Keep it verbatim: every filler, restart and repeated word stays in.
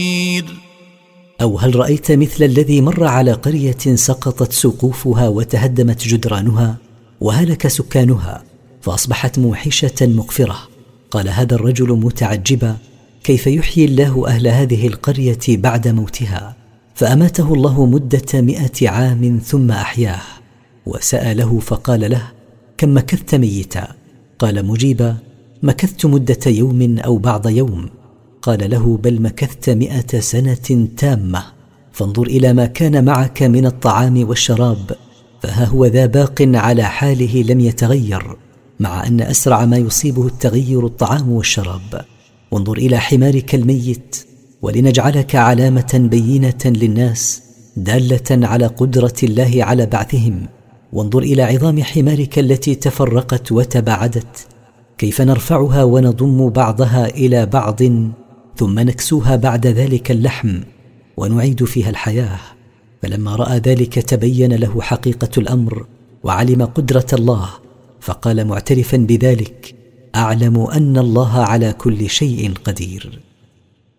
أو هل رأيت مثل الذي مر على قرية سقطت سقوفها وتهدمت جدرانها وهلك سكانها فأصبحت موحشة مقفرة؟ قال هذا الرجل متعجبا: كيف يحيي الله أهل هذه القرية بعد موتها؟ فأماته الله مدة مئة عام ثم أحياه. وسأله فقال له: كم مكثت ميتا؟ قال مجيبا: مكثت مدة يوم أو بعض يوم. قال له: بل مكثت مئة سنة تامة، فانظر إلى ما كان معك من الطعام والشراب، فها هو ذا باق على حاله لم يتغير، مع أن أسرع ما يصيبه التغير الطعام والشراب. وانظر إلى حمارك الميت، ولنجعلك علامة بينة للناس دالة على قدرة الله على بعثهم. وانظر إلى عظام حمارك التي تفرقت وتباعدت، كيف نرفعها ونضم بعضها إلى بعض ثم نكسوها بعد ذلك اللحم ونعيد فيها الحياة. فلما رأى ذلك تبين له حقيقة الأمر وعلم قدرة الله، فقال معترفا بذلك: أعلم أن الله على كل شيء قدير.